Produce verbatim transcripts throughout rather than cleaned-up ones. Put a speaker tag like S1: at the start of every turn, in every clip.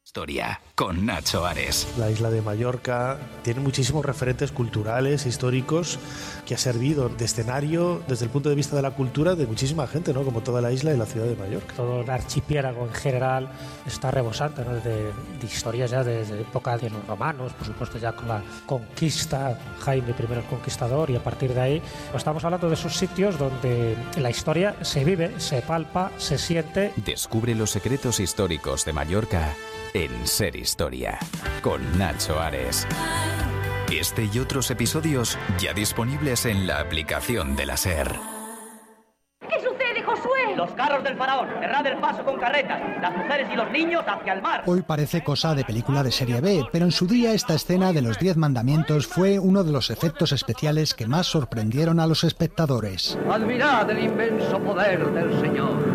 S1: Historia, con Nacho Ares.
S2: La isla de Mallorca tiene muchísimos referentes culturales, históricos, que ha servido de escenario desde el punto de vista de la cultura de muchísima gente, ¿no? Como toda la isla y la ciudad de Mallorca.
S3: Todo el archipiélago en general está rebosante, ¿no? de, de historias ya desde época de los romanos, por supuesto ya con la conquista, Jaime primero el Conquistador, y a partir de ahí pues estamos hablando de esos sitios donde la historia se vive, se palpa, se siente.
S1: Descubre los secretos históricos de Mallorca en Ser Historia, con Nacho Ares. Este y otros episodios ya disponibles en la aplicación de la SER.
S4: ¿Qué sucede, Josué?
S5: Los carros del faraón, cerrad el paso con carretas, las mujeres y los niños hacia el mar.
S6: Hoy parece cosa de película de serie B, pero en su día esta escena de los diez mandamientos fue uno de los efectos especiales que más sorprendieron a los espectadores.
S5: Admirad el inmenso poder del Señor.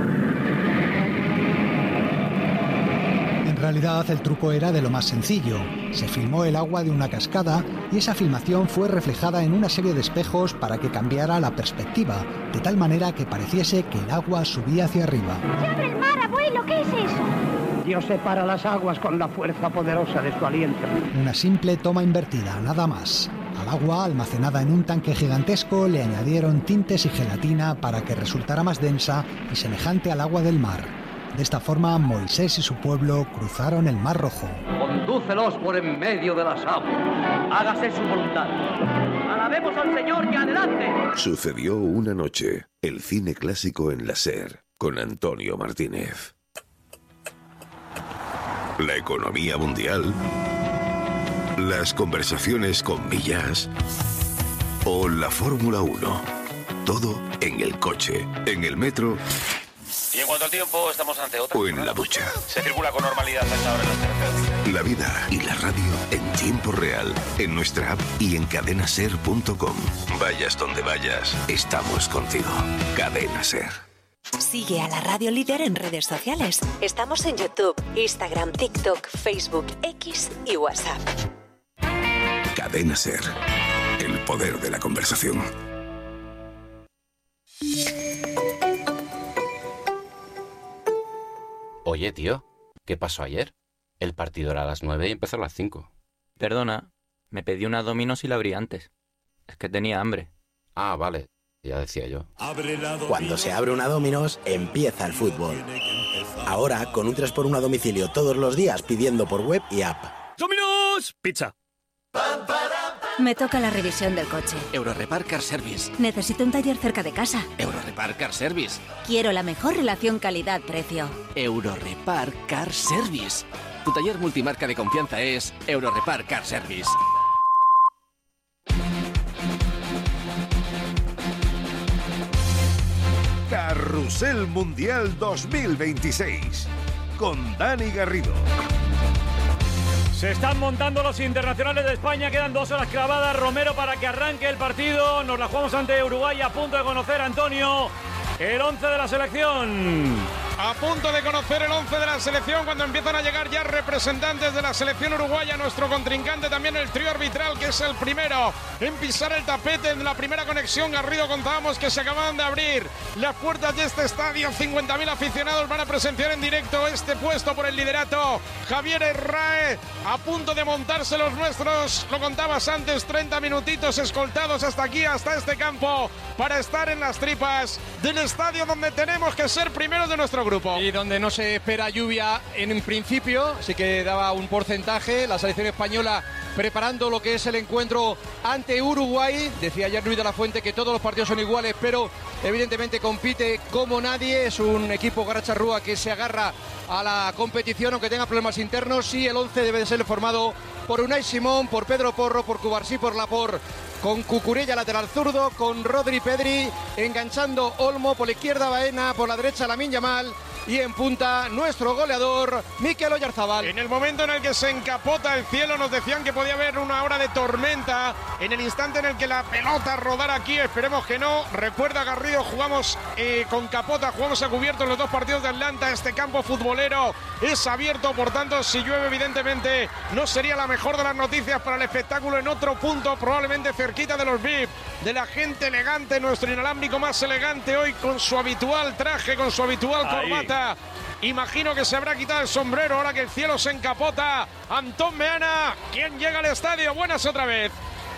S6: En realidad el truco era de lo más sencillo. Se filmó el agua de una cascada y esa filmación fue reflejada en una serie de espejos para que cambiara la perspectiva, de tal manera que pareciese que el agua subía hacia arriba.
S4: ¡Se abre el mar, abuelo! ¿Qué es eso?
S5: Dios separa las aguas con la fuerza poderosa de su aliento.
S6: Una simple toma invertida, nada más. Al agua, almacenada en un tanque gigantesco, le añadieron tintes y gelatina para que resultara más densa y semejante al agua del mar. De esta forma, Moisés y su pueblo cruzaron el Mar Rojo.
S5: Condúcelos por en medio de las aguas. Hágase su voluntad. Alabemos al Señor y adelante.
S7: Sucedió una noche. El cine clásico en la SER, con Antonio Martínez. La economía mundial. Las conversaciones con Millas. O la Fórmula uno. Todo en el coche, en el metro.
S8: Y en cuanto al tiempo, estamos ante otra.
S7: O en la ducha.
S8: Se circula con normalidad a esta hora en las terceras.
S7: La vida y la radio en tiempo real, en nuestra app y en cadena ser punto com. Vayas donde vayas, estamos contigo. Cadena Ser.
S9: Sigue a la Radio Líder en redes sociales. Estamos en YouTube, Instagram, TikTok, Facebook, X y WhatsApp.
S7: Cadena Ser. El poder de la conversación.
S10: Oye, tío, ¿qué pasó ayer? El partido era a las nueve y empezó a las cinco.
S11: Perdona, me pedí una Domino's y la abrí antes. Es que tenía hambre.
S10: Ah, vale, ya decía yo.
S12: Cuando se abre una Domino's, empieza el fútbol. Ahora, con un tres por uno a domicilio todos los días pidiendo por web y app.
S13: ¡Domino's! Pizza.
S14: Me toca la revisión del coche.
S15: Eurorepar Car Service.
S14: Necesito un taller cerca de casa.
S15: Eurorepar Car Service.
S14: Quiero la mejor relación calidad-precio.
S15: Eurorepar Car Service. Tu taller multimarca de confianza es Eurorepar Car Service.
S16: Carrusel Mundial dos mil veintiséis con Dani Garrido.
S13: Se están montando los internacionales de España, quedan dos horas clavadas, Romero, para que arranque el partido. Nos la jugamos ante Uruguay, a punto de conocer, Antonio, el once de la selección.
S17: A punto de conocer el once de la selección cuando empiezan a llegar ya representantes de la selección uruguaya. Nuestro contrincante también, el trío arbitral, que es el primero en pisar el tapete en la primera conexión. Garrido, contábamos que se acababan de abrir las puertas de este estadio. cincuenta mil aficionados van a presenciar en directo este puesto por el liderato. Javier Herrae, a punto de montarse los nuestros. Lo contabas antes, treinta minutitos escoltados hasta aquí, hasta este campo, para estar en las tripas del estadio donde tenemos que ser primeros de nuestro grupo.
S18: Y donde no se espera lluvia en principio, sí que daba un porcentaje. La selección española preparando lo que es el encuentro ante Uruguay. Decía ayer Luis de la Fuente que todos los partidos son iguales, pero evidentemente compite como nadie. Es un equipo garracharrúa que se agarra a la competición, aunque tenga problemas internos. Sí, el once debe de ser formado por Unai Simón, por Pedro Porro, por Cubarsí, por Laporte, con Cucurella lateral zurdo, con Rodri Pedri, enganchando Olmo, por la izquierda Baena, por la derecha Lamine Yamal, y en punta nuestro goleador Mikel Oyarzabal.
S17: En el momento en el que se encapota el cielo, nos decían que podía haber una hora de tormenta. En el instante en el que la pelota rodara aquí, esperemos que no. Recuerda, Garrido, jugamos eh, con capota, jugamos a cubierto en los dos partidos de Atlanta. Este campo futbolero es abierto, por tanto, si llueve, evidentemente no sería la mejor de las noticias para el espectáculo. En otro punto, probablemente cerquita de los V I P, de la gente elegante, nuestro inalámbrico más elegante hoy, con su habitual traje, con su habitual corbata. Iniesta. Imagino que se habrá quitado el sombrero ahora que el cielo se encapota. Antón Meana, ¿quién llega al estadio? Buenas otra vez.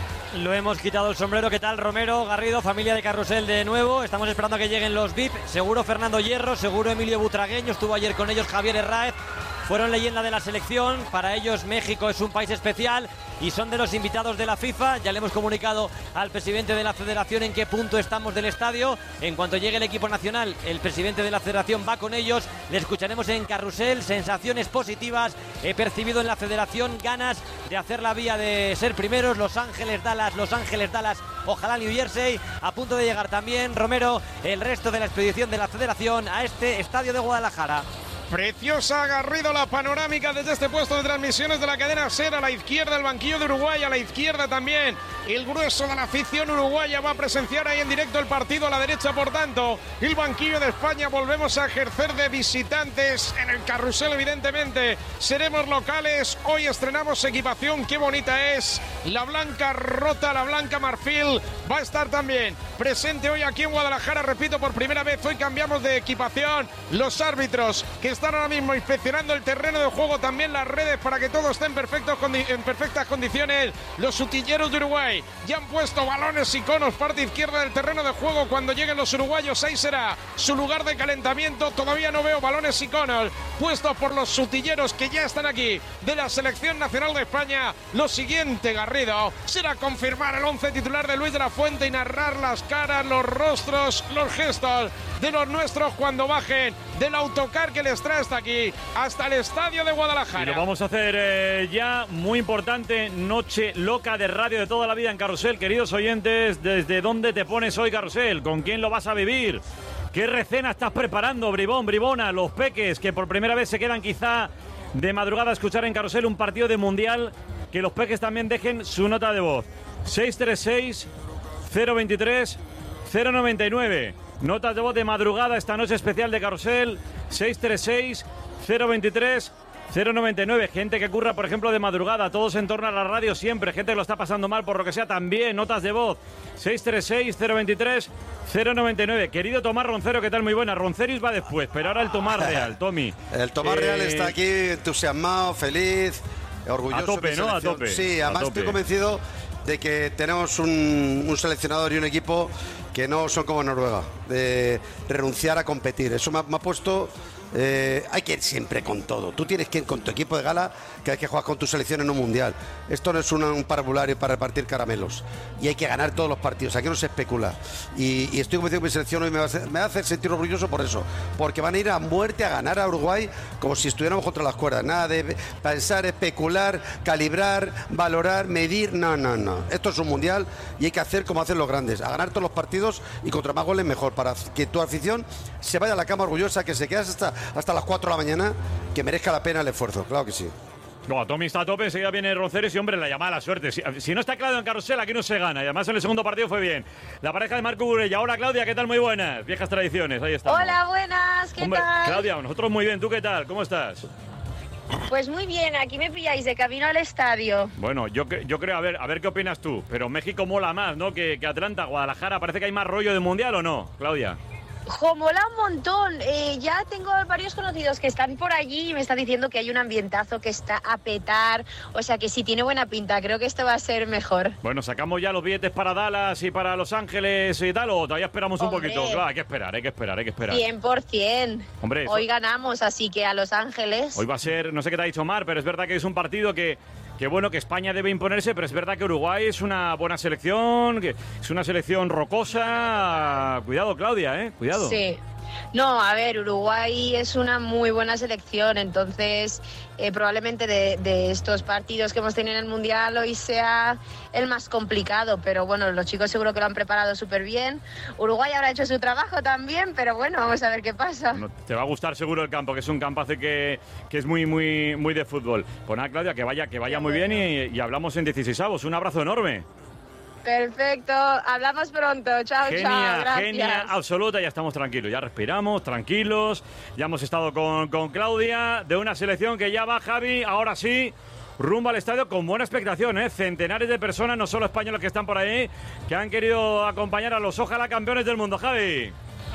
S13: Lo hemos quitado el sombrero. ¿Qué tal, Romero, Garrido, familia de Carrusel de nuevo? Estamos esperando a que lleguen los V I P. Seguro Fernando Hierro, seguro Emilio Butragueño. Estuvo ayer con ellos Javier Herráez. Fueron leyenda de la selección. Para ellos México es un país especial y son de los invitados de la FIFA. Ya le hemos comunicado al presidente de la federación en qué punto estamos del estadio. En cuanto llegue el equipo nacional, el presidente de la federación va con ellos. Le escucharemos en Carrusel. Sensaciones positivas. He percibido en la federación ganas de hacer la vía de ser primeros. Los Ángeles, Dallas, Los Ángeles, Dallas, ojalá New Jersey. A punto de llegar también, Romero, el resto de la expedición de la federación a este estadio de Guadalajara.
S17: Preciosa, Garrido, la panorámica desde este puesto de transmisiones de la cadena SER. A la izquierda el banquillo de Uruguay, a la izquierda también el grueso de la afición uruguaya va a presenciar ahí en directo el partido. A la derecha, por tanto, el banquillo de España. Volvemos a ejercer de visitantes en el Carrusel, evidentemente. Seremos locales. Hoy estrenamos equipación, qué bonita es. La blanca rota, la blanca marfil va a estar también presente hoy aquí en Guadalajara. Repito, por primera vez hoy cambiamos de equipación. Los árbitros que están ahora mismo inspeccionando el terreno de juego, también las redes, para que todo esté en, perfectos en perfectas condiciones. Los utilleros de Uruguay ya han puesto balones y conos parte izquierda del terreno de juego. Cuando lleguen los uruguayos, ahí será su lugar de calentamiento. Todavía no veo balones y conos puestos por los utilleros que ya están aquí de la selección nacional de España. Lo siguiente, Garrido, será confirmar el once titular de Luis de la Fuente y narrar las caras, los rostros, los gestos de los nuestros cuando bajen del autocar que les trae hasta aquí, hasta el estadio de Guadalajara.
S13: Y lo vamos a hacer eh, ya, muy importante, noche loca de radio de toda la vida en Carrusel. Queridos oyentes, ¿desde dónde te pones hoy, Carrusel? ¿Con quién lo vas a vivir? ¿Qué recena estás preparando, Bribón, Bribona? Los peques que por primera vez se quedan quizá de madrugada a escuchar en Carrusel un partido de Mundial. Que los peques también dejen su nota de voz. seis tres seis, cero dos tres, cero nueve nueve. Notas de voz de madrugada esta noche especial de Carrusel. seis tres seis, cero dos tres, cero nueve nueve. Gente que curra, por ejemplo, de madrugada. Todos en torno a la radio siempre. Gente que lo está pasando mal por lo que sea también. Notas de voz. seis tres seis, cero dos tres, cero nueve nueve. Querido Tomás Roncero, ¿qué tal? Muy buena. Ronceris va después, pero ahora el Tomás Real, Tommy.
S19: El Tomás eh... Real está aquí entusiasmado, feliz, orgulloso.
S13: A tope, ¿no? A tope.
S19: Sí, además
S13: a tope.
S19: Estoy convencido de que tenemos un, un seleccionador y un equipo que no son como Noruega, de renunciar a competir. Eso me ha, me ha puesto... Eh, hay que ir siempre con todo. Tú tienes que ir con tu equipo de gala, que hay que jugar con tu selección en un mundial. Esto no es una, un parvulario para repartir caramelos. Y hay que ganar todos los partidos. Aquí no se especula. Y, y estoy convencido que mi selección hoy me va, a hacer, me va a hacer sentir orgulloso por eso. Porque van a ir a muerte a ganar a Uruguay como si estuviéramos contra las cuerdas. Nada de pensar, especular, calibrar, valorar, medir. No, no, no. Esto es un mundial y hay que hacer como hacen los grandes. A ganar todos los partidos y contra más goles mejor. Para que tu afición se vaya a la cama orgullosa, que se quede hasta hasta las cuatro de la mañana, que merezca la pena el esfuerzo, claro que sí.
S13: No, Tommy está a tope, enseguida viene Ronceres y, hombre, la llamada a la suerte. Si, si no está Claudio en Carrusel, aquí no se gana. Y además en el segundo partido fue bien. La pareja de Marco Burella. Ahora, Claudia, ¿qué tal? Muy buenas. Viejas tradiciones, ahí estamos.
S20: Hola, buenas, ¿qué
S13: hombre,
S20: tal?
S13: Claudia, nosotros muy bien. ¿Tú qué tal? ¿Cómo estás?
S20: Pues muy bien, aquí me pilláis de camino al estadio.
S13: Bueno, yo, yo creo, a ver, a ver qué opinas tú. Pero México mola más, ¿no? Que, que Atlanta, Guadalajara. Parece que hay más rollo de Mundial, ¿o no, Claudia?
S20: Jo, mola un montón. Eh, ya tengo varios conocidos que están por allí y me están diciendo que hay un ambientazo que está a petar. O sea que sí, tiene buena pinta. Creo que esto va a ser mejor.
S13: Bueno, ¿sacamos ya los billetes para Dallas y para Los Ángeles y tal? ¿O todavía esperamos un
S20: Hombre,
S13: poquito? Claro, hay que esperar, hay que esperar, hay que esperar.
S20: cien por ciento.
S13: Hombre,
S20: hoy
S13: eso...
S20: ganamos, así que a Los Ángeles.
S13: Hoy va a ser, no sé qué te ha dicho Mar, pero es verdad que es un partido que... Que bueno, que España debe imponerse, pero es verdad que Uruguay es una buena selección, que es una selección rocosa. Cuidado, Claudia, ¿eh? Cuidado.
S20: Sí. No, a ver, Uruguay es una muy buena selección, entonces eh, probablemente de, de estos partidos que hemos tenido en el Mundial hoy sea el más complicado, pero bueno, los chicos seguro que lo han preparado súper bien. Uruguay habrá hecho su trabajo también, pero bueno, vamos a ver qué pasa.
S13: No, te va a gustar seguro el campo, que es un campazo que, que es muy, muy, muy de fútbol. Pues nada, Claudia, que vaya, que vaya muy bien y, y hablamos en dieciseisavos. Un abrazo enorme.
S20: Perfecto, hablamos pronto, chao,
S13: genia,
S20: chao, gracias.
S13: Genia absoluta, ya estamos tranquilos, ya respiramos, tranquilos, ya hemos estado con, con Claudia, de una selección que ya va, Javi, ahora sí, rumbo al estadio con buena expectación, ¿eh? Centenares de personas, no solo españoles que están por ahí, que han querido acompañar a los ojalá campeones del mundo, Javi.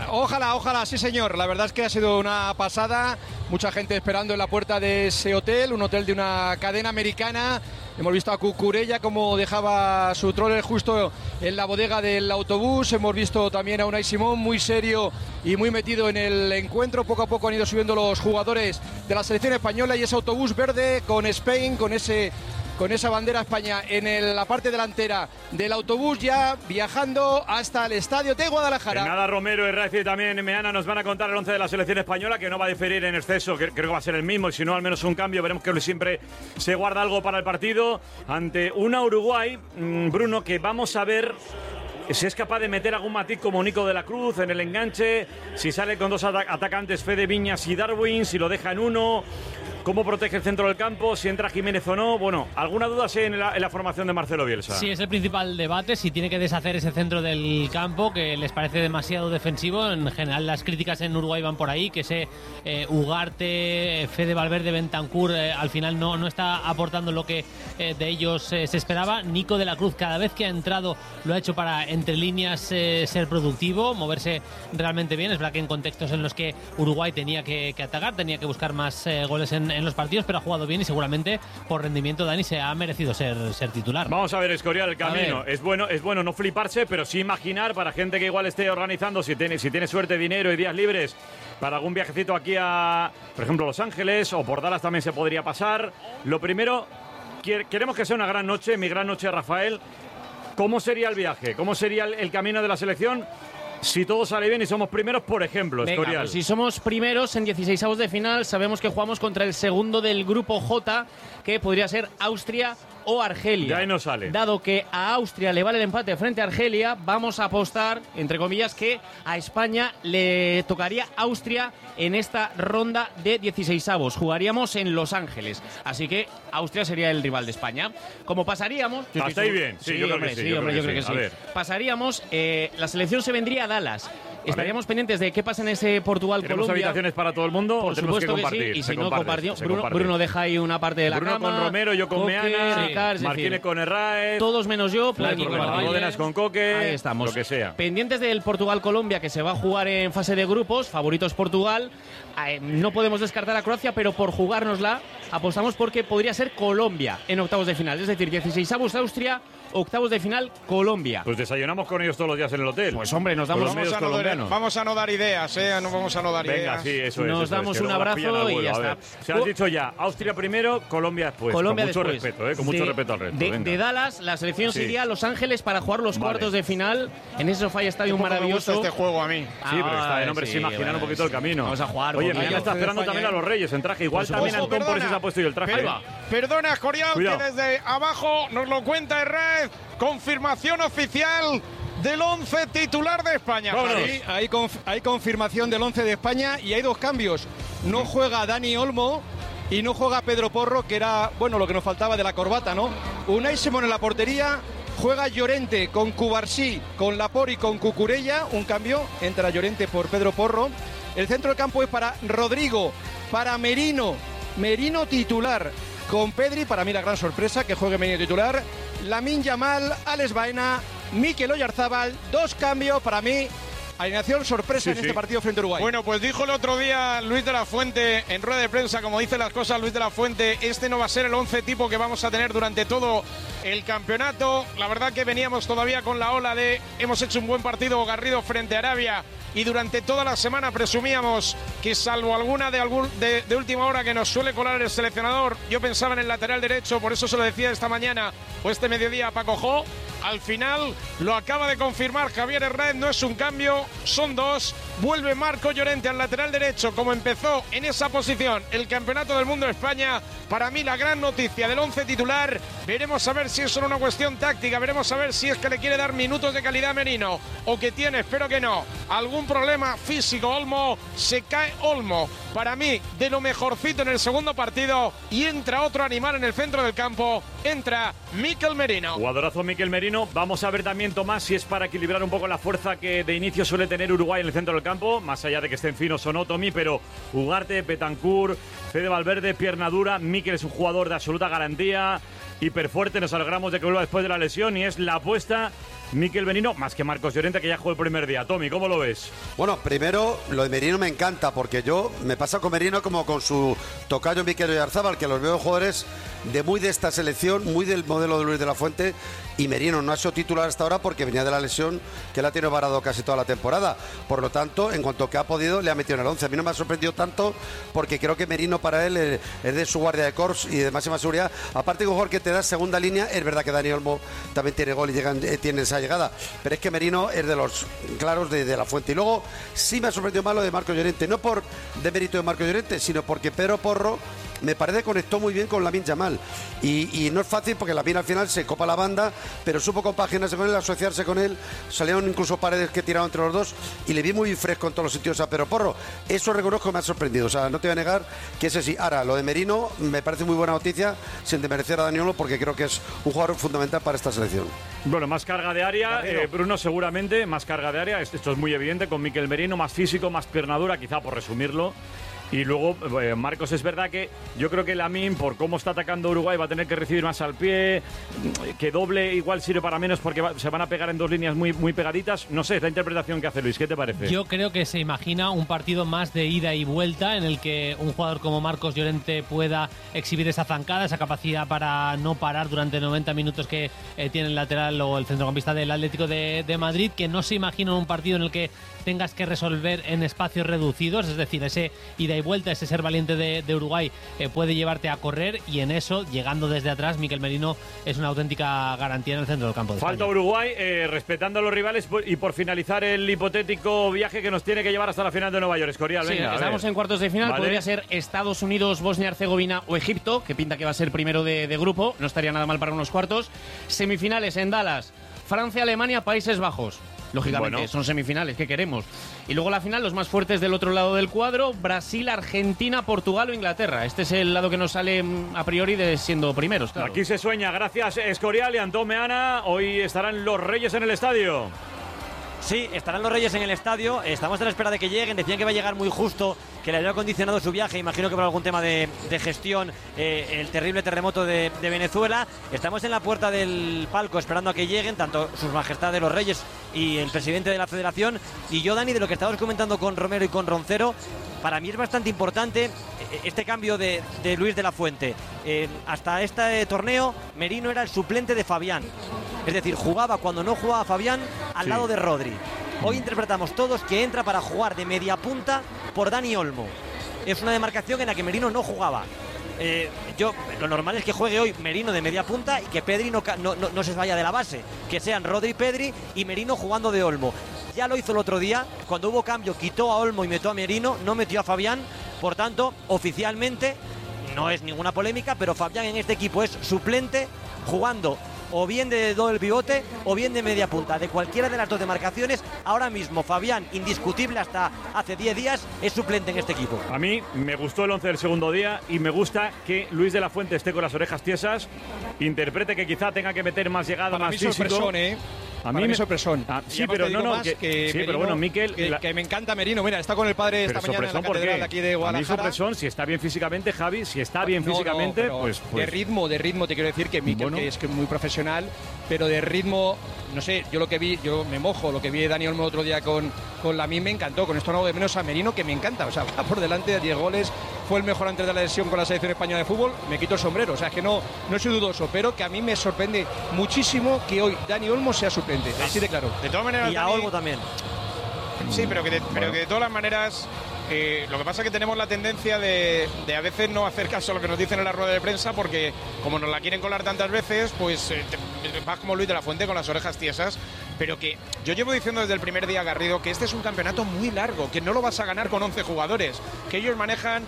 S18: Ojalá, ojalá, sí señor. La verdad es que ha sido una pasada. Mucha gente esperando en la puerta de ese hotel, un hotel de una cadena americana. Hemos visto a Cucurella como dejaba su troller justo en la bodega del autobús. Hemos visto también a Unai Simón muy serio y muy metido en el encuentro. Poco a poco han ido subiendo los jugadores de la selección española y ese autobús verde con Spain, con ese... con esa bandera España en el, la parte delantera del autobús, ya viajando hasta el estadio de Guadalajara.
S13: En nada, Romero, Herraiz y también Meana nos van a contar el once de la selección española, que no va a diferir en exceso, creo que va a ser el mismo, y si no, al menos un cambio. Veremos que siempre se guarda algo para el partido ante una Uruguay, Bruno, que vamos a ver si es capaz de meter algún matiz como Nico de la Cruz en el enganche, si sale con dos ata- atacantes, Fede Viñas y Darwin, si lo deja en uno. ¿Cómo protege el centro del campo? Si entra Jiménez o no. Bueno, alguna duda sí en la, en la formación de Marcelo Bielsa.
S21: Sí, es el principal debate. Si tiene que deshacer ese centro del campo, que les parece demasiado defensivo. En general, las críticas en Uruguay van por ahí. Que ese eh, Ugarte, Fede Valverde, Bentancur, eh, al final no, no está aportando lo que eh, de ellos eh, se esperaba. Nico de la Cruz, cada vez que ha entrado, lo ha hecho para, entre líneas, eh, ser productivo, moverse realmente bien. Es verdad que en contextos en los que Uruguay tenía que, que atacar, tenía que buscar más eh, goles en en los partidos, pero ha jugado bien y seguramente por rendimiento Dani se ha merecido ser, ser titular.
S13: Vamos a ver, Escorial, el camino. Es bueno, es bueno no fliparse, pero sí imaginar para gente que igual esté organizando, si tiene, si tiene suerte, dinero y días libres, para algún viajecito aquí a, por ejemplo, Los Ángeles o por Dallas también se podría pasar. Lo primero, queremos que sea una gran noche, mi gran noche, Rafael. ¿Cómo sería el viaje? ¿Cómo sería el, el camino de la selección? Si todo sale bien y somos primeros, por ejemplo,
S22: Venga,
S13: Escorial.
S22: Pues si somos primeros en dieciseisavos de final, sabemos que jugamos contra el segundo del grupo J, que podría ser Austria o Argelia.
S13: Ya ahí no sale.
S22: Dado que a Austria le vale el empate frente a Argelia, vamos a apostar, entre comillas, que a España le tocaría Austria en esta ronda de dieciseisavos. Jugaríamos en Los Ángeles. Así que Austria sería el rival de España. Como pasaríamos...
S13: Hasta ahí bien. Sí,
S22: Sí,
S13: yo creo
S22: hombre,
S13: que sí.
S22: sí,
S13: yo
S22: hombre,
S13: creo
S22: yo
S13: que
S22: creo
S13: sí.
S22: que
S13: A
S22: sí.
S13: ver.
S22: Pasaríamos, eh, la selección se vendría a Dallas. Estaríamos pendientes de qué pasa en ese Portugal-Colombia.
S13: ¿Tenemos habitaciones para todo el mundo
S22: Por
S13: o tenemos que
S22: supuesto que
S13: compartir?
S22: sí, y
S13: Se
S22: si no
S13: comparte,
S22: compartió,
S13: se
S22: Bruno,
S13: comparte.
S22: Bruno deja ahí una parte de la
S13: Bruno
S22: cama.
S13: con Romero, yo con
S22: Coque,
S13: Meana,
S22: Ricard, es
S13: Martínez
S22: decir,
S13: con Herraiz.
S22: todos menos yo,
S13: Claro,
S22: pueden
S13: con
S22: compartir.
S13: Ródenas con Coque,
S22: Ahí estamos.
S13: lo que sea.
S22: Pendientes del Portugal-Colombia, que se va a jugar en fase de grupos, favoritos Portugal. Eh, no podemos descartar a Croacia, pero por jugárnosla apostamos porque podría ser Colombia en octavos de final. Es decir, dieciseisavos Austria, octavos de final Colombia.
S13: Pues desayunamos con ellos todos los días en el hotel.
S22: Pues hombre, nos
S13: Con
S22: damos,
S13: los medios
S17: Vamos a, no dar,
S13: colombianos.
S17: vamos a no dar ideas, ¿eh? No vamos a no dar
S13: Venga,
S17: ideas.
S13: sí, eso es.
S22: Nos
S13: eso
S22: damos
S13: es, que
S22: un
S13: luego las
S22: abrazo
S13: pillan al
S22: y
S13: vuelo.
S22: ya
S13: A ver,
S22: está.
S13: se has dicho ya, Austria primero, Colombia después.
S22: Colombia
S13: con mucho
S22: después.
S13: respeto, ¿eh? Con mucho
S22: de,
S13: respeto al resto.
S22: De,
S13: venga.
S22: de Dallas, la selección
S13: Sí.
S22: se iría a Los Ángeles para jugar los
S13: Vale.
S22: cuartos de final en ese Sofá Stadium
S17: Tampoco me
S22: maravilloso.
S17: gusta este juego a mí.
S13: Sí, pero está bien, hombre,
S22: sí,
S13: sí, imaginar
S22: bueno,
S13: un poquito
S22: sí.
S13: el camino.
S22: Vamos a jugar.
S13: Oye,
S22: porque
S13: mañana
S22: ya-
S13: está esperando
S17: España,
S13: también a los Reyes en traje. Igual
S22: Por
S13: también
S22: supuesto.
S13: Antón por eso
S17: Perdona.
S13: se ha puesto yo el traje.
S17: Per-
S13: ¿eh?
S17: Perdona, Escorial,
S13: Cuidado.
S17: que desde abajo nos lo cuenta Herraiz. Confirmación oficial del once titular de España.
S13: Vámonos.
S17: Javi.
S18: Sí, hay, conf- hay confirmación del once de España y hay dos cambios. No juega Dani Olmo y no juega Pedro Porro, que era, bueno, lo que nos faltaba de la corbata, ¿no? Unai Simón en la portería, juega Llorente con Cubarsí, con Laporte y con Cucurella, un cambio, entra Llorente por Pedro Porro. El centro del campo es para Rodrigo, para Merino, Merino titular, con Pedri, para mí la gran sorpresa, que juegue Merino titular, Lamine Yamal, Alex Baena, Mikel Oyarzábal, dos cambios para mí. Alineación sorpresa
S13: Sí,
S18: en
S13: sí.
S18: este partido frente a Uruguay.
S17: Bueno, pues dijo el otro día Luis de la Fuente en rueda de prensa, como dice las cosas Luis de la Fuente, este no va a ser el once tipo que vamos a tener durante todo el campeonato. La verdad que veníamos todavía con la ola de hemos hecho un buen partido Garrido frente a Arabia y durante toda la semana presumíamos que salvo alguna de, algún, de, de última hora que nos suele colar el seleccionador, yo pensaba en el lateral derecho, por eso se lo decía esta mañana o este mediodía a Paco Jo. Al final lo acaba de confirmar Javier Herraiz, no es un cambio, son dos. Vuelve Marco Llorente al lateral derecho, como empezó en esa posición el Campeonato del Mundo de España. Para mí la gran noticia del once titular. Veremos a ver si es solo una cuestión táctica, veremos a ver si es que le quiere dar minutos de calidad a Merino o que tiene, espero que no, algún problema físico. Olmo, se cae Olmo. Para mí, de lo mejorcito en el segundo partido y entra otro animal en el centro del campo, entra Mikel Merino.
S13: Jugadorazo Mikel Merino. Vamos a ver también, Tomás, si es para equilibrar un poco la fuerza que de inicio suele tener Uruguay en el centro del campo, más allá de que estén finos o no, Tommy, pero Ugarte, Bentancur, Fede Valverde, pierna dura. Mikel es un jugador de absoluta garantía, hiperfuerte. Nos alegramos de que vuelva después de la lesión y es la apuesta Mikel Merino, más que Marcos Llorente, que ya jugó el primer día. Tommy, ¿cómo lo ves?
S19: Bueno, primero, lo de Merino me encanta, porque yo me pasa con Merino como con su tocayo Mikel Oyarzabal, que los veo jugadores de muy de esta selección, muy del modelo de Luis de la Fuente, y Merino no ha sido titular hasta ahora porque venía de la lesión que le ha tenido varado casi toda la temporada. Por lo tanto, en cuanto que ha podido, le ha metido en el once. A mí no me ha sorprendido tanto porque creo que Merino para él es, es de su guardia de corps y de máxima seguridad. Aparte que un jugador que te da segunda línea, es verdad que Dani Olmo también tiene gol y llegan, eh, tiene esa llegada, pero es que Merino es de los claros de, de la Fuente. Y luego sí me ha sorprendido más lo de Marcos Llorente, no por demérito de Marcos Llorente, sino porque Pedro Porro me parece que conectó muy bien con Lamine Yamal y, y no es fácil porque Lamine al final se copa la banda, pero supo compaginarse con él, asociarse con él, salieron incluso paredes que tiraron entre los dos y le vi muy fresco en todos los sitios a Pedro Porro. Eso reconozco que me ha sorprendido, o sea, no te voy a negar que ese sí. Ahora, lo de Merino me parece muy buena noticia, sin desmerecer a Dani Olmo, porque creo que es un jugador fundamental para esta selección.
S13: Bueno, más carga de área, eh, Bruno, seguramente, más carga de área, esto es muy evidente, con Mikel Merino, más físico, más piernadura, quizá por resumirlo. Y luego, eh, Marcos, es verdad que yo creo que Lamine, por cómo está atacando Uruguay, va a tener que recibir más al pie, que doble igual sirve para menos porque va, se van a pegar en dos líneas muy, muy pegaditas. No sé, es la interpretación que hace Luis, ¿qué te parece?
S21: Yo creo que se imagina un partido más de ida y vuelta en el que un jugador como Marcos Llorente pueda exhibir esa zancada, esa capacidad para no parar durante noventa minutos que eh, tiene el lateral o el centrocampista del Atlético de, de Madrid, que no se imagina un partido en el que tengas que resolver en espacios reducidos, es decir, ese ida y vuelta, ese ser valiente de, de Uruguay eh, puede llevarte a correr, y en eso, llegando desde atrás, Mikel Merino es una auténtica garantía en el centro del campo de
S13: Falta
S21: España.
S13: Uruguay, eh, respetando a los rivales, y por finalizar el hipotético viaje que nos tiene que llevar hasta la final de Nueva York. Escorial,
S22: sí,
S13: venga,
S22: estamos en cuartos de final,
S13: ¿vale?
S22: Podría ser Estados Unidos, Bosnia-Herzegovina o Egipto, que pinta que va a ser primero de, de grupo, no estaría nada mal para unos cuartos. Semifinales en Dallas, Francia, Alemania, Países Bajos. Lógicamente, bueno, son semifinales, ¿qué queremos? Y luego la final, los más fuertes del otro lado del cuadro, Brasil, Argentina, Portugal o Inglaterra. Este es el lado que nos sale a priori de siendo primeros, claro.
S13: Aquí se sueña. Gracias, Escorial y Antón Meana. Hoy estarán los Reyes en el estadio.
S2: Sí, estarán los Reyes en el estadio. Estamos a la espera de que lleguen. Decían que va a llegar muy justo, que le había condicionado su viaje. Imagino que por algún tema de, de gestión, eh, el terrible terremoto de, de Venezuela. Estamos en la puerta del palco esperando a que lleguen tanto sus majestades los Reyes y el presidente de la Federación. Y yo, Dani, de lo que estábamos comentando con Romero y con Roncero, para mí es bastante importante este cambio de, de Luis de la Fuente. Eh, hasta este torneo, Merino era el suplente de Fabián. Es decir, jugaba cuando no jugaba Fabián al sí. lado de Rodri. Hoy interpretamos todos que entra para jugar de media punta por Dani Olmo. Es una demarcación en la que Merino no jugaba. Eh, yo lo normal es que juegue hoy Merino de media punta y que Pedri no, no, no, no se vaya de la base. Que sean Rodri, Pedri y Merino jugando de Olmo. Ya lo hizo el otro día, cuando hubo cambio quitó a Olmo y metió a Merino, no metió a Fabián. Por tanto, oficialmente no es ninguna polémica, pero Fabián en este equipo es suplente, jugando o bien de doble pivote o bien de media punta. De cualquiera de las dos demarcaciones, ahora mismo Fabián, indiscutible hasta hace diez días, es suplente en este equipo.
S13: A mí me gustó el once del segundo día y me gusta que Luis de la Fuente esté con las orejas tiesas, interprete que quizá tenga que meter más llegada,
S18: Para
S13: más
S18: mí
S13: físico.
S18: Sorpresón, ¿eh?
S13: A
S18: mí
S13: mí
S18: me sorpresón.
S13: Ah, sí, pero no, no, que,
S18: que
S13: sí,
S18: Merino,
S13: pero bueno, Mikel,
S18: que,
S13: la...
S18: que me encanta Merino. Mira, está con el padre esta mañana en la catedral de aquí de Guadalajara.
S13: A mí sorpresón, si está bien físicamente, Javi, si está bien
S18: no,
S13: físicamente,
S18: no,
S13: pues, pues...
S18: De ritmo, de ritmo, te quiero decir que Mikel, bueno, que es que muy profesional, pero de ritmo, no sé, yo lo que vi, yo me mojo, lo que vi de Dani Olmo otro día con, con Lamine me encantó. Con esto no hago de menos a Merino, que me encanta. O sea, va por delante de diez goles, fue el mejor antes de la lesión con la selección española de fútbol, me quito el sombrero. O sea, es que no, no soy dudoso, pero que a mí me sorprende muchísimo que hoy Dani Olmo sea suplente, así de claro.
S2: De todas maneras, y a Dani... Olmo también.
S17: Sí, pero que de, pero
S2: bueno.
S17: que de todas las maneras, eh, lo que pasa es que tenemos la tendencia de, de a veces no hacer caso a lo que nos dicen en la rueda de prensa, porque como nos la quieren colar tantas veces, pues eh, te, vas como Luis de la Fuente con las orejas tiesas. Pero que yo llevo diciendo desde el primer día, Garrido, que este es un campeonato muy largo, que no lo vas a ganar con once jugadores, que ellos manejan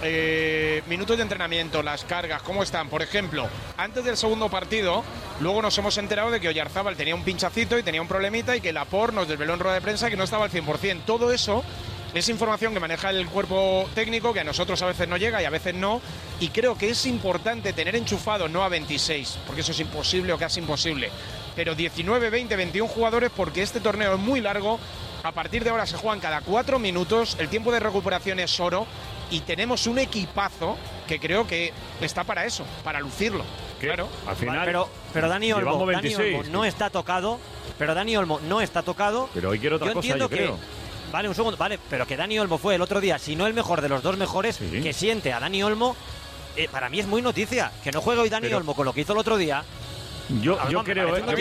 S17: eh, minutos de entrenamiento, las cargas, cómo están. Por ejemplo, antes del segundo partido, luego nos hemos enterado de que Oyarzabal tenía un pinchacito y tenía un problemita, y que Laporte nos desveló en rueda de prensa que no estaba al cien por ciento. Todo eso es información que maneja el cuerpo técnico, que a nosotros a veces no llega y a veces no, y creo que es importante tener enchufado no a veintiséis, porque eso es imposible o casi imposible, pero diecinueve, veinte, veintiún jugadores, porque este torneo es muy largo. A partir de ahora se juegan cada cuatro minutos, el tiempo de recuperación es oro y tenemos un equipazo que creo que está para eso, para lucirlo. Claro.
S13: Al final,
S2: pero, pero Dani Olmo, Dani Olmo no está tocado, pero Dani Olmo no está tocado.
S13: Pero hoy quiero otra
S2: yo
S13: cosa,
S2: entiendo
S13: yo creo.
S2: Que, vale, un segundo, vale, pero que Dani Olmo fue el otro día, si no el mejor de los dos mejores, sí. que siente a Dani Olmo, eh, para mí es muy noticia. Que no juegue hoy Dani pero, Olmo con lo que hizo el otro día.
S13: Yo, yo no, creo, eh,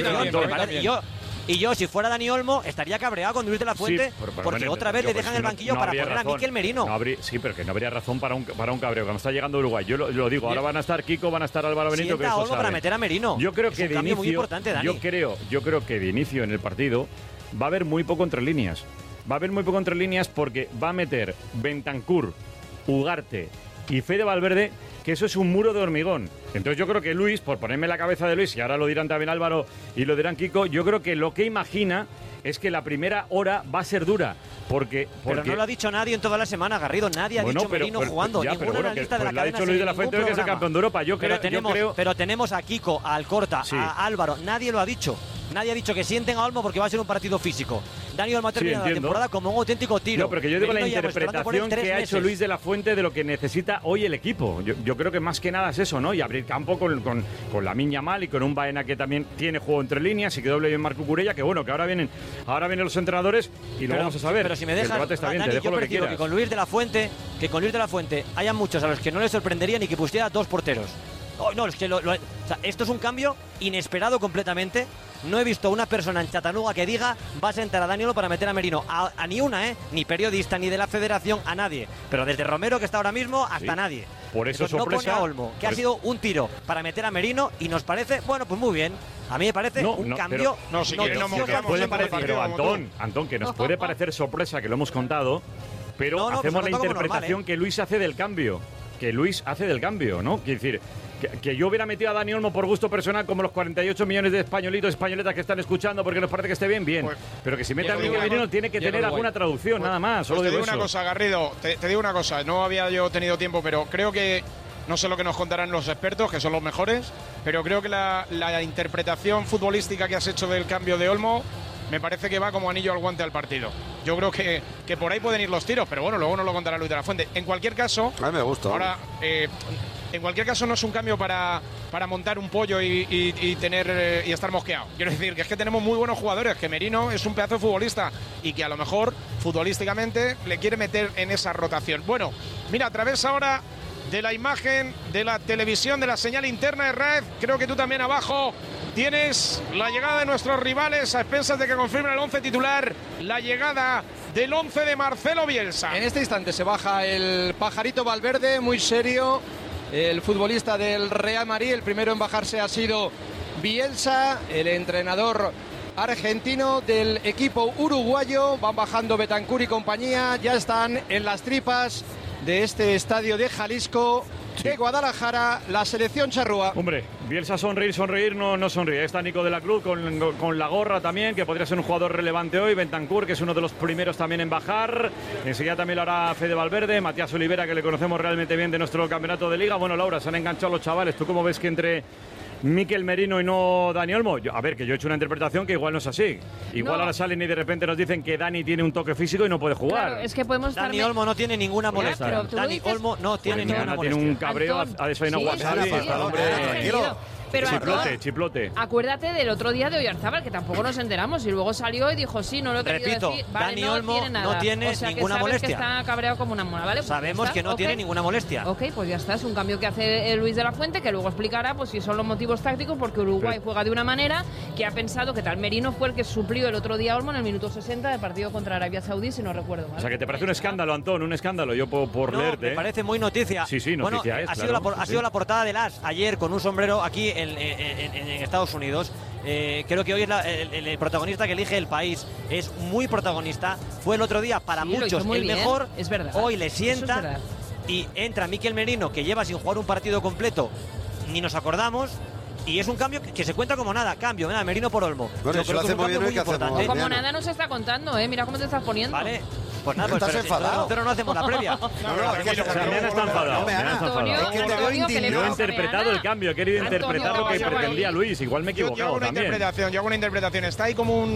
S2: y yo, y yo, si fuera Dani Olmo, estaría cabreado con Luis de la Fuente, sí, pero, pero, porque bueno, otra vez le dejan el banquillo no, no para poner razón. a Mikel Merino.
S13: No habría, sí, pero que no habría razón para un, para un cabreo. Cuando está llegando Uruguay, yo lo, lo digo, ahora van a estar Kiko, van a estar Álvaro Benito.
S2: Sienta
S13: que
S2: Olmo para meter a Merino.
S13: Yo creo
S2: es
S13: que
S2: un
S13: de
S2: cambio
S13: inicio,
S2: muy importante, Dani.
S13: Yo creo, yo creo que de inicio en el partido va a haber muy poco entre líneas. Va a haber muy poco entre líneas porque va a meter Bentancur, Ugarte y Fede Valverde, que eso es un muro de hormigón. Entonces yo creo que Luis, por ponerme la cabeza de Luis, y ahora lo dirán también Álvaro y lo dirán Kiko, yo creo que lo que imagina es que la primera hora va a ser dura. Porque, porque...
S2: Pero no lo ha dicho nadie en toda la semana, Garrido. Nadie ha
S13: bueno,
S2: dicho
S13: pero,
S2: Merino
S13: pero,
S2: jugando.
S13: Ya,
S2: Ninguna
S13: bueno,
S2: analista
S13: que,
S2: de la
S13: pues lo ha
S2: cadena.
S13: dicho Luis de la Fuente que es el campeón de Europa. Yo
S2: pero
S13: creo,
S2: tenemos,
S13: yo creo...
S2: pero tenemos a Kiko, a Alcorta, sí. a Álvaro. Nadie lo ha dicho. Nadie ha dicho que sienten a Olmo porque va a ser un partido físico. Dani Olmo ha terminado sí, la temporada como un auténtico tiro.
S13: No, pero que yo digo la interpretación que ha hecho Luis de la Fuente de lo que necesita hoy el equipo. Yo, yo creo que más que nada es eso, ¿no? Y abrir campo con, con, con la Miña Mal y con un Baena que también tiene juego entre líneas y que doble bien Marco Curella, que bueno, que ahora vienen ahora vienen los entrenadores y lo pero, vamos a saber.
S2: Pero si me dejas,
S13: el debate está bien,
S2: Dani,
S13: te dejo
S2: yo
S13: lo que
S2: prefiero
S13: quieras.
S2: que con Luis de la Fuente, que con Luis de la Fuente haya muchos a los que no les sorprendería ni que pusiera dos porteros. Oh, no, es que lo, lo, o sea, esto es un cambio inesperado completamente. No he visto una persona en Chattanooga que diga va a sentar a Daniolo para meter a Merino. A, a ni una, ¿eh? Ni periodista, ni de la federación, a nadie. Pero desde Romero, que está ahora mismo, hasta
S13: sí.
S2: nadie.
S13: Por eso
S2: Entonces,
S13: sorpresa.
S2: No pone a Olmo, que ha sido un tiro para meter a Merino y nos parece, bueno, pues muy bien. A mí me parece
S13: no,
S2: un
S13: no,
S2: cambio.
S13: Pero, no, si no, no, no puede parecer, pero Antón, Antón, que nos puede parecer sorpresa que lo hemos contado, pero no, no, hacemos pues la interpretación normal, ¿eh? que Luis hace del cambio. Que Luis hace del cambio, ¿no? Quiere decir, que, que yo hubiera metido a Dani Olmo por gusto personal como los cuarenta y ocho millones de españolitos y españoletas que están escuchando porque nos parece que esté bien, bien. Pues, pero que si mete a Miguel Merino tiene que tener alguna traducción, pues, nada más. Solo
S17: pues te
S13: digo
S17: digo una
S13: eso.
S17: cosa, Garrido, te, te digo una cosa. No había yo tenido tiempo, pero creo que, no sé lo que nos contarán los expertos, que son los mejores, pero creo que la, la interpretación futbolística que has hecho del cambio de Olmo me parece que va como anillo al guante al partido. Yo creo que, que por ahí pueden ir los tiros, pero bueno, luego nos lo contará Luis de la Fuente. En cualquier caso,
S19: a mí me gusta.
S17: Ahora, eh, en cualquier caso no es un cambio para, para montar un pollo y, y, y tener eh, y estar mosqueado. Quiero decir que es que tenemos muy buenos jugadores, que Merino es un pedazo de futbolista y que a lo mejor futbolísticamente le quiere meter en esa rotación. Bueno, mira, a través ahora de la imagen de la televisión, de la señal interna de Red, creo que tú también abajo tienes la llegada de nuestros rivales a expensas de que confirmen el once titular, la llegada del once de Marcelo Bielsa.
S18: En este instante se baja el pajarito Valverde, muy serio, el futbolista del Real Madrid. El primero en bajarse ha sido Bielsa, el entrenador argentino del equipo uruguayo. Van bajando Bentancur y compañía, ya están en las tripas de este estadio de Jalisco. Sí. De Guadalajara, la selección charrúa.
S13: Hombre, Bielsa sonreír, sonreír, no, no sonríe. Está Nico de la Cruz con, con la gorra también, que podría ser un jugador relevante hoy. Bentancur, que es uno de los primeros también en bajar. Enseguida también lo hará Fede Valverde. Matías Olivera, que le conocemos realmente bien de nuestro campeonato de liga. Bueno, Laura, se han enganchado los chavales. ¿Tú cómo ves que entre Mikel Merino y no Dani Olmo? Yo, a ver, que yo he hecho una interpretación que igual no es así. Igual no. Ahora salen y de repente nos dicen que Dani tiene un toque físico y no puede jugar.
S1: Claro, es que podemos
S2: Dani
S1: estar...
S2: Olmo no tiene ninguna molestia.
S1: Ya,
S2: Dani
S1: dices...
S2: Olmo no tiene
S13: pues
S2: ninguna molestia.
S13: Tiene un cabreo,
S1: Antón,
S13: ha desayunado
S1: sí,
S13: wasabi.
S1: sí, sí, sí,
S13: hombre,
S1: tranquilo. Pero
S13: chiplote,
S1: Antón,
S13: chiplote.
S1: Acuérdate del otro día de Oyarzábal, que tampoco nos enteramos, y luego salió y dijo, sí, no lo he querido
S2: Repito,
S1: decir. Vale,
S2: Dani
S1: no
S2: Olmo
S1: tiene nada.
S2: no tiene
S1: o sea,
S2: ninguna
S1: que
S2: molestia.
S1: Que está cabreado como una mona, ¿vale? Pues
S2: sabemos
S1: está,
S2: que no
S1: okay.
S2: tiene ninguna molestia.
S1: Ok, pues ya está, es un cambio que hace Luis de la Fuente, que luego explicará pues si son los motivos tácticos, porque Uruguay
S13: sí.
S1: juega de una manera que ha pensado que tal Merino fue el que suplió el otro día a Olmo en el minuto sesenta del partido contra Arabia Saudí, si no recuerdo mal.
S13: O sea, que te parece un escándalo, Antón, un escándalo, yo por, por
S2: no,
S13: leerte.
S2: me parece muy noticia.
S13: Sí, sí, noticia
S2: bueno,
S13: es,
S2: ha,
S13: claro.
S2: sido la, ha
S13: sí.
S2: sido la portada del As ayer con un sombrero aquí en, en, en, en Estados Unidos. Eh, creo que hoy es la, el, el protagonista que elige el país. Es muy protagonista. Fue el otro día para
S1: sí,
S2: muchos el
S1: bien.
S2: mejor.
S1: Es verdad.
S2: Hoy le sienta y entra Mikel Merino, que lleva sin jugar un partido completo. Ni nos acordamos. Y es un cambio que, que se cuenta como nada. Cambio, nada, Merino por Olmo.
S19: Bueno, eso lo hace muy bien hoy, que hacemos.
S1: Como nada no se está contando, ¿eh? Mira cómo te estás poniendo.
S2: Vale. Pues nada, pues
S19: estás enfadado.
S2: Pero no hacemos la previa.
S13: No, no, me han estado enfadado. Me han estado enfadado. Yo he interpretado el cambio, he querido interpretar lo que pretendía Luis. Igual me he equivocado
S17: yo hago una
S13: también.
S17: interpretación, yo hago una interpretación. Está ahí como un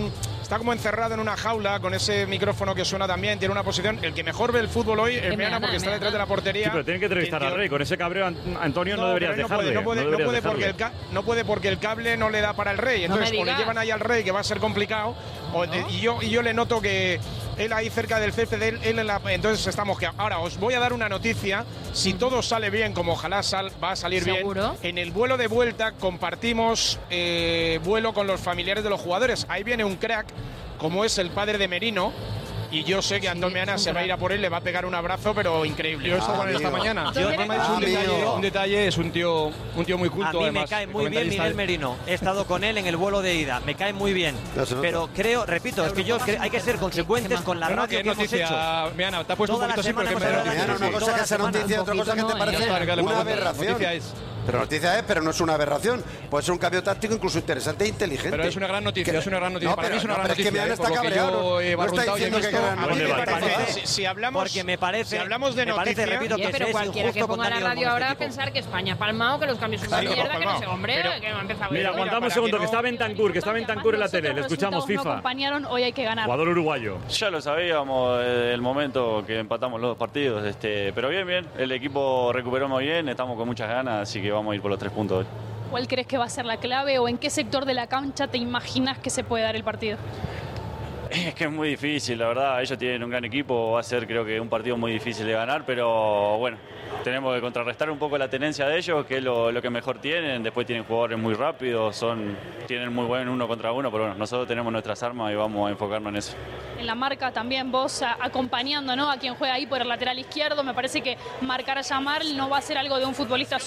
S17: está como encerrado en una jaula con ese micrófono que suena también, tiene una posición. El que mejor ve el fútbol hoy es Meana, porque está detrás de la portería.
S13: Sí, pero tienen que entrevistar al Rey. Con ese cabreo, Antonio, no, no deberías
S17: no
S13: dejarle.
S17: Puede, no puede,
S13: no
S17: no puede
S13: dejarle.
S17: porque el ca- no puede porque el cable no le da para el Rey. Entonces,
S1: No
S17: o le llevan ahí al Rey, que va a ser complicado, o, ¿no? y, yo, y yo le noto que él ahí cerca del césped, él, él en la, entonces estamos que ahora os voy a dar una noticia. Si todo sale bien, como ojalá sal, va a salir
S1: ¿Seguro?
S17: bien, en el vuelo de vuelta compartimos eh, vuelo con los familiares de los jugadores. Ahí viene un crack, como es el padre de Merino. Y yo sé que Antón Meana se va a ir a por él, le va a pegar un abrazo, pero increíble.
S18: Yo estaba con él esta mañana. Yo, me ha dicho un detalle, un detalle, es un tío, un tío muy culto.
S2: A mí
S18: además,
S2: me cae muy bien Miguel Merino. He estado con él en el vuelo de ida. Me cae muy bien. Pero creo, repito, es que yo cre- hay que ser consecuentes con la
S18: No, no,
S2: radio
S18: que
S2: que hemos
S18: noticia,
S2: hecho.
S18: Meana, te ha puesto
S2: Toda
S18: un poquito
S2: la
S18: así
S2: semana
S18: porque me
S2: hemos
S18: da
S2: hablado de
S19: Una
S2: fútbol.
S19: cosa que sea
S2: Toda la
S19: noticia, otra cosa que te
S2: semana.
S19: parece una aberración.
S18: Noticia es.
S19: Pero noticia es, pero no es una aberración. Puede ser un cambio táctico incluso interesante e inteligente.
S18: Pero es una gran noticia,
S19: Que-
S18: es una gran noticia.
S19: No,
S18: Para
S19: pero,
S18: mí es una
S19: no,
S18: gran
S19: pero es que
S18: noticia.
S19: Meana
S18: eh,
S19: está
S18: por lo que
S19: cabreado.
S18: yo he
S19: No está
S18: barruntado y he
S19: diciendo que
S18: visto.
S19: gran
S17: A mí me
S19: noticia.
S17: parece, si, si hablamos,
S2: Porque me parece,
S17: si hablamos de
S2: me parece,
S17: noticia,
S2: repito,
S1: Oye,
S2: que
S1: pero
S2: es
S1: cualquiera
S2: injusto
S1: que ponga
S2: con
S1: la
S2: Dani
S1: radio
S2: Olmo
S1: ahora a
S2: este tipo.
S1: pensar que España ha palmado, que los cambios son una
S17: Claro,
S1: mierda, que no sé,
S17: palmado.
S1: hombre,
S17: Pero-
S1: que no ha empezado
S13: Mira,
S1: bien.
S13: aguantamos un
S1: para
S13: segundo,
S1: que
S13: que
S1: no-
S13: está Bentancur, que está Bentancur en la tele. Le escuchamos, FIFA.
S3: acompañaron, hoy hay que ganar.
S13: Jugador uruguayo.
S4: Ya lo sabíamos, eh, el momento que empatamos los dos partidos, este, pero bien, bien, el equipo recuperó muy bien, estamos con muchas ganas, así que vamos a ir por los tres puntos hoy.
S3: ¿Cuál crees que va a ser la clave o en qué sector de la cancha te imaginas que se puede dar el partido?
S4: Es que es muy difícil, la verdad, ellos tienen un gran equipo, va a ser creo que un partido muy difícil de ganar, pero bueno, tenemos que contrarrestar un poco la tenencia de ellos, que es lo, lo que mejor tienen, después tienen jugadores muy rápidos, son, tienen muy buen uno contra uno, pero bueno, nosotros tenemos nuestras armas y vamos a enfocarnos en eso.
S3: En la marca también vos a- acompañando, ¿no?, a quien juega ahí por el lateral izquierdo. Me parece que marcar a Yamal no va a ser algo de un futbolista